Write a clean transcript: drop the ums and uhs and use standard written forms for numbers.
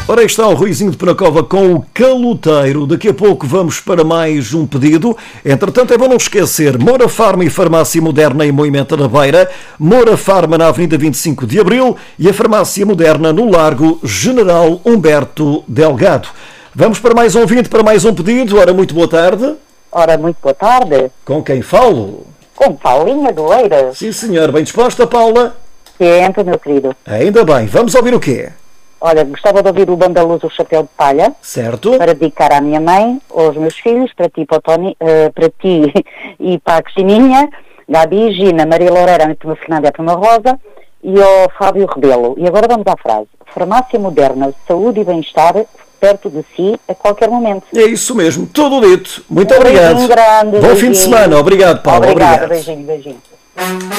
Ora, aí está o Ruizinho de Penacova com o Caloteiro. Daqui a pouco vamos para mais um pedido. Entretanto, é bom não esquecer: Moura Farma e Farmácia Moderna em Moimenta da Beira, Moura Farma na Avenida 25 de Abril e a Farmácia Moderna no Largo General Humberto Delgado. Vamos para mais um ouvinte, para mais um pedido. Ora, muito boa tarde. Ora, muito boa tarde. Com quem falo? Com Paulinha do Eira. Sim, senhor. Bem disposta, Paula? Sempre, meu querido. Ainda bem. Vamos ouvir o quê? Olha, gostava de ouvir o Bandaluz, o Chapéu de Palha. Certo. Para dedicar à minha mãe, aos meus filhos, para ti, para o Tony, para ti e para a Cristininha, Gabi, Gina, Maria Loureira, a prima Fernanda e a prima Rosa, e ao Fábio Rebelo. E agora vamos à frase. Farmácia Moderna, saúde e bem-estar perto de si a qualquer momento. É isso mesmo, tudo dito. Muito Um obrigado. beijinho grande. Bom fim de semana. Obrigado, Paulo. Obrigado. Beijinho, beijinho.